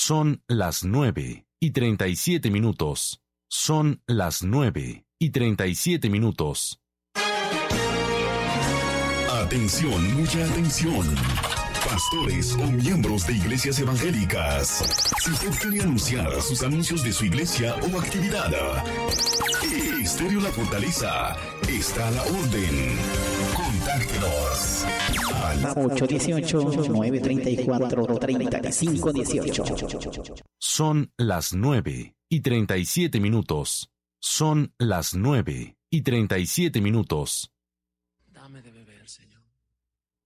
Son las 9:37. Son las 9:37. Atención, mucha atención. Pastores o miembros de iglesias evangélicas. Si usted quiere anunciar sus anuncios de su iglesia o actividad, Estéreo La Fortaleza está a la orden. Contáctenos al 818-934-3518. Son las 9:37. Son las 9:37.